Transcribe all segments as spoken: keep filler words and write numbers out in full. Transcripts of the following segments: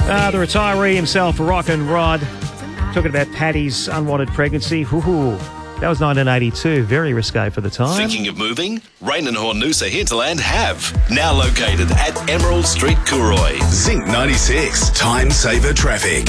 Uh, the retiree himself, Rock and Rod, talking about Paddy's unwanted pregnancy. Ooh, that was nineteen eighty-two. Very risque for the time. Thinking of moving? Rain and Hornusa Hinterland have. Now located at Emerald Street, Cooroy. Zinc ninety-six, time saver traffic.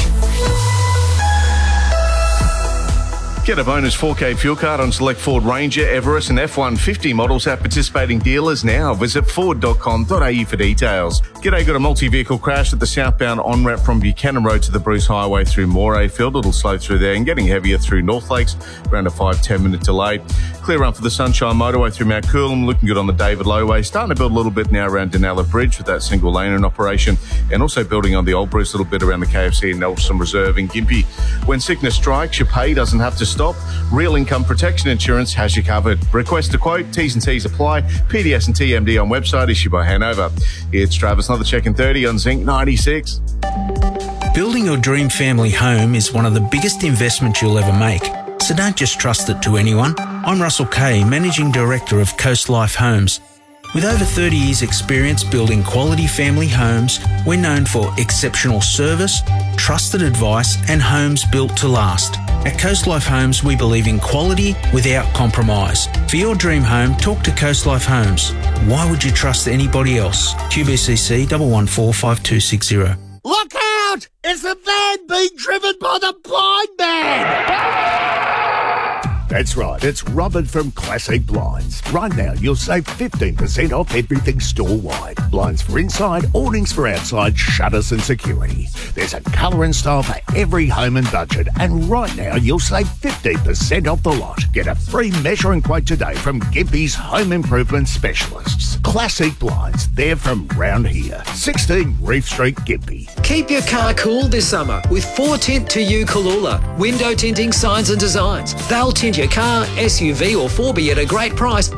Get a bonus four K fuel card on select Ford Ranger, Everest and F one fifty models at participating dealers now. Visit ford dot com dot a u for details. G'day, got a multi-vehicle crash at the southbound on-ramp from Buchanan Road to the Bruce Highway through Morayfield. It'll slow through there and getting heavier through North Lakes, around a five to ten minute delay. Clear run for the Sunshine Motorway through Mount Coolum, looking good on the David Lowway. Starting to build a little bit now around Denella Bridge with that single lane in operation, and also building on the Old Bruce a little bit around the K F C and Nelson Reserve in Gympie. When sickness strikes, your pay doesn't have to stop. Real Income Protection Insurance has you covered. Request a quote, T's and C's apply. P D S and T M D on website, issued by Hanover. It's Travis, another check in thirty on Zinc ninety-six. Building your dream family home is one of the biggest investments you'll ever make, so don't just trust it to anyone. I'm Russell Kay, Managing Director of Coast Life Homes. With over thirty years experience building quality family homes, we're known for exceptional service, trusted advice and homes built to last. At Coast Life Homes, we believe in quality without compromise. For your dream home, talk to Coast Life Homes. Why would you trust anybody else? Q B C C one one four five two six zero. Look out! It's the van being driven by the blind man! That's right, it's Robert from Classic Blinds. Right now, you'll save fifteen percent off everything store-wide. Blinds for inside, awnings for outside, shutters and security. There's a colour and style for every home and budget. And right now, you'll save fifteen percent off the lot. Get a free measuring quote today from Gympie's Home Improvement Specialists. Classic Blinds, they're from round here. sixteen Reef Street, Gympie. Keep your car cool this summer with four Tint to You Kalula. Window tinting, signs and designs. They'll tint your car, S U V or four B at a great price